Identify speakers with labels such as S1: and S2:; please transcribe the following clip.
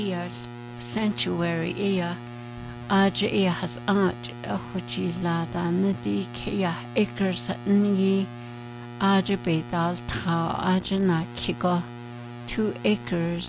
S1: Ia sanctuary ia aja ia has art huchi la dan di kia acres ni aja bedal ta aja na kigo 2 acres